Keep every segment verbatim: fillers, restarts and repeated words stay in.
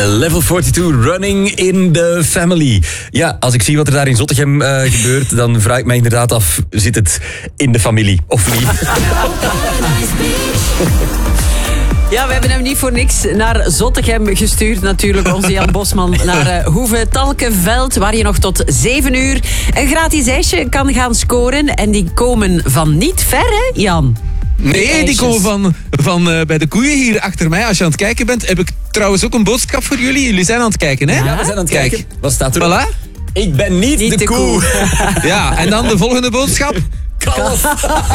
Level tweeënveertig, Running in the Family. Ja, als ik zie wat er daar in Zottegem uh, gebeurt, dan vraag ik mij inderdaad af, zit het in de familie of niet? Ja, we hebben hem niet voor niks naar Zottegem gestuurd natuurlijk. Onze Jan Bosman naar uh, Hoeve-Talkenveld, waar je nog tot zeven uur een gratis ijsje kan gaan scoren. En die komen van niet ver, hè, Jan? Nee, die komen van, van uh, bij de koeien hier achter mij. Als je aan het kijken bent, heb ik trouwens ook een boodschap voor jullie. Jullie zijn aan het kijken, hè? Ja, we zijn aan het Kijk. kijken. Wat staat er? Voilà. Ik ben niet, Niet de, de koe. koe. Ja, en dan de volgende boodschap. Kalf.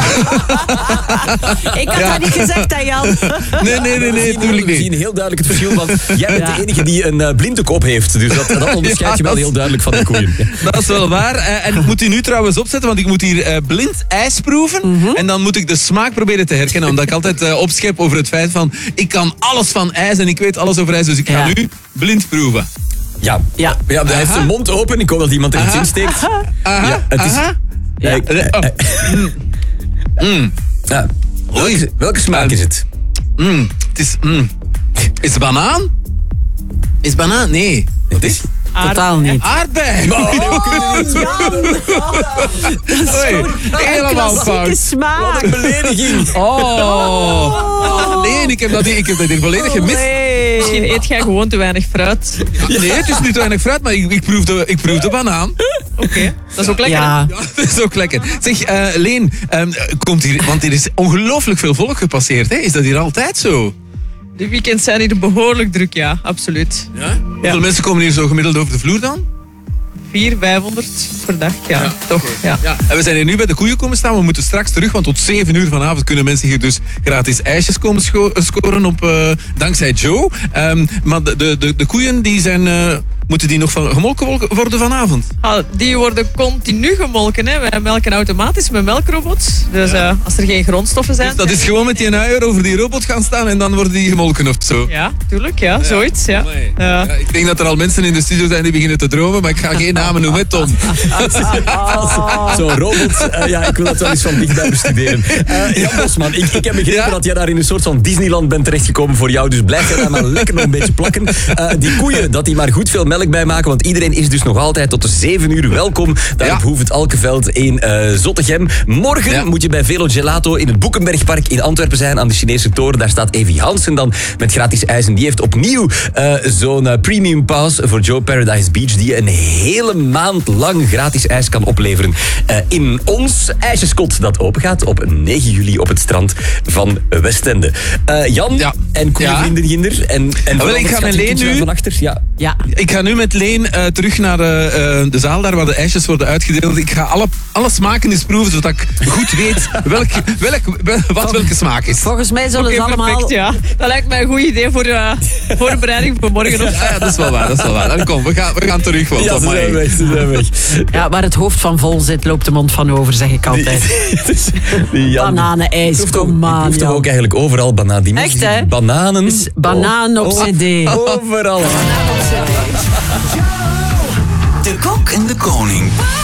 Ik had Ja. dat niet gezegd, hè, Jan? Nee, nee, nee, nee, natuurlijk We zien niet. heel duidelijk het verschil, want jij bent Ja. de enige die een uh, blinddoek op heeft. Dus dat, dat onderscheidt je Ja, wel dat- heel duidelijk van de koeien. Dat is wel waar. Uh, en ik moet die nu trouwens opzetten, want ik moet hier uh, blind ijs proeven. Mhm. En dan moet ik de smaak proberen te herkennen. Omdat ik altijd uh, opschep over het feit van, ik kan alles van ijs en ik weet alles over ijs. Dus ik ga Ja. nu blind proeven. Ja, Ja. ja hij heeft Aha. zijn mond open. Ik hoop dat iemand er iets Aha. in steekt. Aha, Ja, het is... aha. Ja, ik- Eh, oh. Mm. ja. Oei. Welke, welke smaak is het? Mm. Het is... Mm. Is het banaan? Is het banaan? Nee. Het is... Totaal niet. Aardbei. Oh, Oei, helemaal Klassieke fout. smaak. een belediging. Oh. Nee, ik heb dat, ik heb dat hier volledig gemist. Nee. Misschien eet jij gewoon te weinig fruit. Nee, het is niet te weinig fruit, maar ik, ik, proefde, ik proefde banaan. Oké, okay. Dat is ook lekker. Ja. Ja, dat is ook lekker. Zeg, uh, Leen, um, komt hier, want er is ongelooflijk veel volk gepasseerd. Hè? Is dat hier altijd zo? De weekends zijn hier behoorlijk druk, ja, absoluut. Ja? Hoeveel mensen komen hier zo gemiddeld over de vloer dan? vierhonderd, vijfhonderd per dag, ja, Ja, toch. oké. Ja. Ja. En we zijn hier nu bij de koeien komen staan. We moeten straks terug, want tot zeven uur vanavond kunnen mensen hier dus gratis ijsjes komen scho- scoren op, uh, dankzij Joe. Um, maar de, de, de, de koeien die zijn, uh, moeten die nog van, gemolken worden vanavond? Ah, die worden continu gemolken. Hè. Wij melken automatisch met melkrobots. Dus uh, als er geen grondstoffen zijn... Dus dat is gewoon met die uier over die robot gaan staan en dan worden die gemolken of zo. Ja, tuurlijk, ja, zoiets. Ja. Amai. Ja. Ja, ik denk dat er al mensen in de studio zijn die beginnen te dromen, maar ik ga geen namen noemen, Tom. Zo'n robot, uh, ja, ik wil dat wel eens van dichtbij bestuderen. Uh, Jan Bosman, ik, ik heb begrepen Ja? dat jij daar in een soort van Disneyland bent terechtgekomen voor jou, dus blijf jij daar maar lekker nog een beetje plakken. Uh, die koeien, dat die maar goed veel melk bij maken, want iedereen is dus nog altijd tot de zeven uur welkom. Daar Ja. op Hoeve-Talkenveld in uh, Zottegem. Morgen Ja. moet je bij Velo Gelato in het Boekenbergpark in Antwerpen zijn, aan de Chinese toren. Daar staat Evie Hansen dan met gratis ijs. En die heeft opnieuw uh, zo'n uh, premium pass voor Joe Paradise Beach, die een hele maand lang gratis ijs kan opleveren uh, in ons ijsjeskot dat opengaat op negen juli op het strand van Westende. Uh, Jan Ja. en koeienvrienden Ginder. En, en wel, ik ga met Leen nu- van achter. Ja. Ja. Ik ga nu met Leen uh, terug naar uh, uh, de zaal, daar waar de ijsjes worden uitgedeeld. Ik ga alle, alle smaken eens proeven, zodat ik goed weet welk, welk, wel- wat welke smaak is. Volgens mij zullen Oké, ze allemaal... perfect, ja. Dat lijkt mij een goed idee voor de voorbereiding voor morgen. Of... Ja, ja, dat is wel waar, dat is wel waar. Dan kom, we gaan, we gaan terug. Want, Ja, ze amai. zijn weg, ze zijn weg. Ja, waar het hoofd van vol zit, loopt de mond van over, zeg ik altijd. Die Jan- Bananenijs, proeft ook- kom die aan, proeft toch Jan. ook eigenlijk overal banaan. Die mensen Echt, die hè? Bananen. Dus banaan op Oh, cd. Overal. De Kok en de Koning.